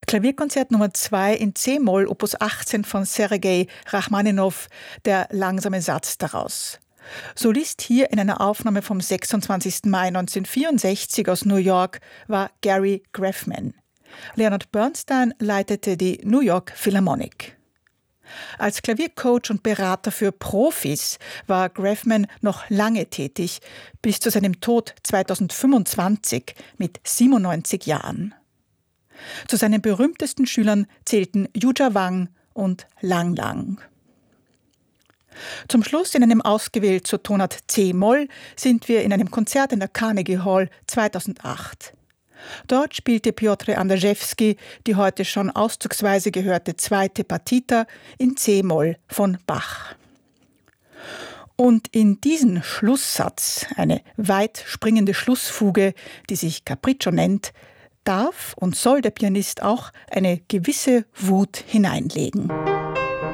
Klavierkonzert Nummer 2 in C-Moll, Opus 18 von Sergei Rachmaninow, der langsame Satz daraus. Solist hier in einer Aufnahme vom 26. Mai 1964 aus New York war Gary Graffman. Leonard Bernstein leitete die New York Philharmonic. Als Klaviercoach und Berater für Profis war Graffman noch lange tätig, bis zu seinem Tod 2025 mit 97 Jahren. Zu seinen berühmtesten Schülern zählten Yuja Wang und Lang Lang. Zum Schluss in einem ausgewählt zur Tonart C-Moll sind wir in einem Konzert in der Carnegie Hall 2008. Dort spielte Piotr Andrzejewski die heute schon auszugsweise gehörte zweite Partita in C-Moll von Bach. Und in diesen Schlusssatz, eine weit springende Schlussfuge, die sich Capriccio nennt, darf und soll der Pianist auch eine gewisse Wut hineinlegen.